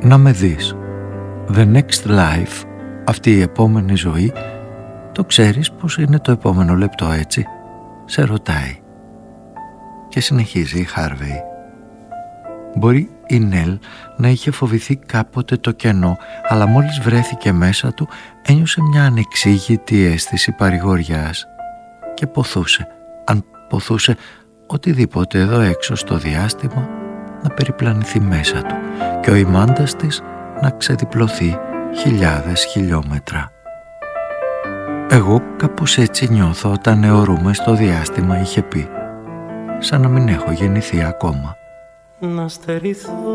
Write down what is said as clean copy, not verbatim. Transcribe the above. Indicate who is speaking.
Speaker 1: να με δεις. The next life, αυτή η επόμενη ζωή, το ξέρεις πως είναι το επόμενο λεπτό, έτσι? Σε ρωτάει. Και συνεχίζει η Χάρβεϊ. Μπορεί η Νέλ να είχε φοβηθεί κάποτε το κενό, αλλά μόλις βρέθηκε μέσα του ένιωσε μια ανεξήγητη αίσθηση παρηγοριάς και ποθούσε, αν ποθούσε οτιδήποτε εδώ έξω στο διάστημα, να περιπλανηθεί μέσα του και ο ημάντας της να ξεδιπλωθεί χιλιάδες χιλιόμετρα. «Εγώ κάπως έτσι νιώθω όταν αιωρούμε στο διάστημα», είχε πει, «σαν να μην έχω γεννηθεί ακόμα».
Speaker 2: Να στερηθώ